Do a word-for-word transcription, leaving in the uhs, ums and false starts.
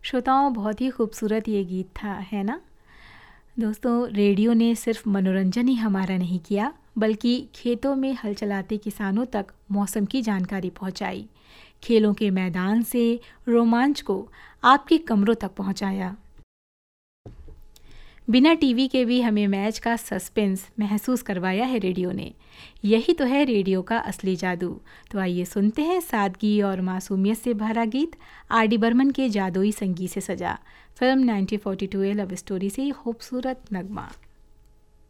श्रोताओं, बहुत ही खूबसूरत ये गीत था, है ना? दोस्तों, रेडियो ने सिर्फ मनोरंजन ही हमारा नहीं किया, बल्कि खेतों में हल चलाते किसानों तक मौसम की जानकारी पहुंचाई। खेलों के मैदान से रोमांच को आपके कमरों तक पहुंचाया। बिना टीवी के भी हमें मैच का सस्पेंस महसूस करवाया है रेडियो ने। यही तो है रेडियो का असली जादू। तो आइए सुनते हैं सादगी और मासूमियत से भरा गीत आर डी बर्मन के जादुई संगीत से सजा फिल्म नाइनटीन फोर्टी टू ए लव स्टोरी से खूबसूरत नगमा।